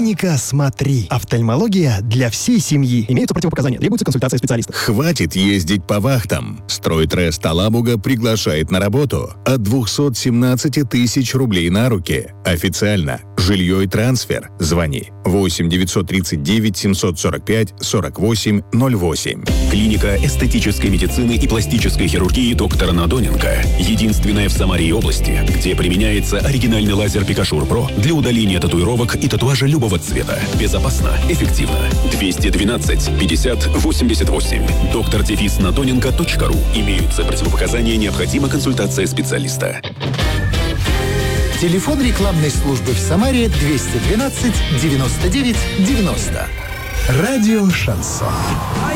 Клиника «Смотри». Офтальмология для всей семьи. Имеются противопоказания. Требуется консультация специалиста. Хватит ездить по вахтам. Стройтрест Алабуга приглашает на работу. От 217 тысяч рублей на руки. Официально. Жилье и трансфер. Звони 8 939 745 48 08. Клиника эстетической медицины и пластической хирургии доктора Надоненко. Единственная в Самаре области, где применяется оригинальный лазер Пикашур Про для удаления татуировок и татуажа любого цвета. Безопасно, эффективно. 212 50 88. Доктор-Надоненко.ру. Имеются противопоказания, необходима консультация специалиста. Телефон рекламной службы в Самаре 212 99 90. Радио «Шансон».